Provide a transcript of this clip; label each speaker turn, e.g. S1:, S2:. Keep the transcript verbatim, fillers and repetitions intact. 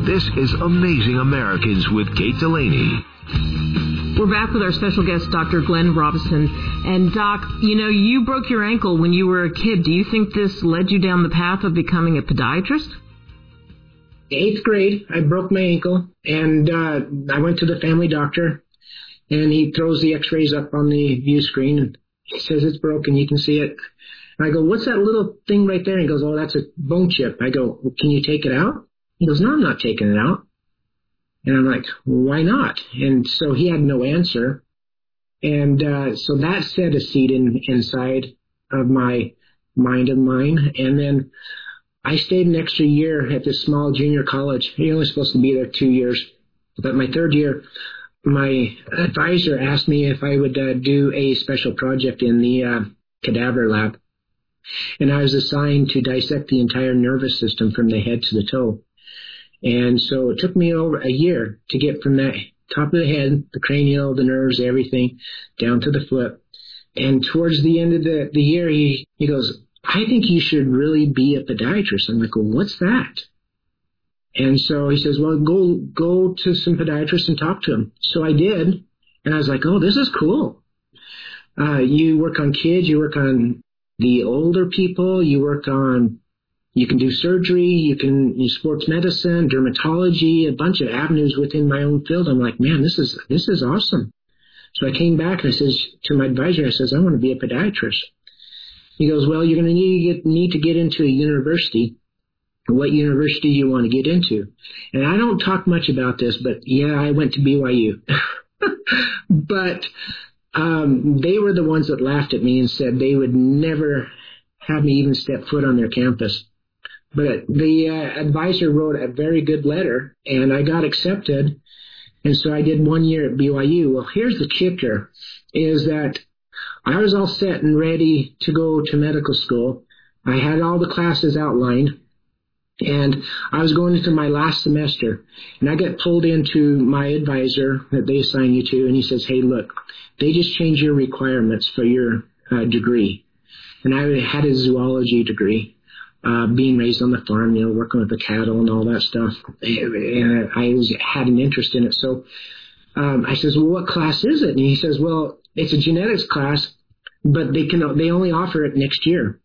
S1: This is Amazing Americans with Kate Delaney.
S2: We're back with our special guest, Doctor Glenn Robison. And Doc, you know, you broke your ankle when you were a kid. Do you think this led you down the path of becoming a podiatrist?
S3: Eighth grade, I broke my ankle, and uh, I went to the family doctor, and he throws the x-rays up on the view screen, and he says, it's broken, you can see it. And I go, what's that little thing right there? And he goes, oh, that's a bone chip. I go, well, can you take it out? He goes, no, I'm not taking it out. And I'm like, well, why not? And so he had no answer. And uh, so that set a seed in, inside of my mind and mine. And then I stayed an extra year at this small junior college. You're only supposed to be there two years. But my third year, my advisor asked me if I would uh, do a special project in the uh, cadaver lab. And I was assigned to dissect the entire nervous system from the head to the toe. And so it took me over a year to get from that top of the head, the cranial, the nerves, everything, down to the foot. And towards the end of the, the year, he, he goes, I think you should really be a podiatrist. I'm like, well, what's that? And so he says, well, go go to some podiatrists and talk to them. So I did. And I was like, oh, this is cool. Uh, you work on kids, you work on the older people, you work on You can do surgery, you can do sports medicine, dermatology, a bunch of avenues within my own field. I'm like, man, this is this is awesome. So I came back and I says to my advisor, I says, I want to be a podiatrist. He goes, well, you're going to need to get, need to get into a university. What university do you want to get into? And I don't talk much about this, but yeah, I went to B Y U. But um, they were the ones that laughed at me and said they would never have me even step foot on their campus. But the uh, advisor wrote a very good letter, and I got accepted. And so I did one year at B Y U. Well, here's the kicker, is that I was all set and ready to go to medical school. I had all the classes outlined, and I was going into my last semester. And I got pulled into my advisor that they assign you to, and he says, hey, look, they just changed your requirements for your uh, degree. And I had a zoology degree. Uh, being raised on the farm, you know, working with the cattle and all that stuff. And I was, had an interest in it. So um, I says, well, what class is it? And he says, well, it's a genetics class, but they can they only offer it next year.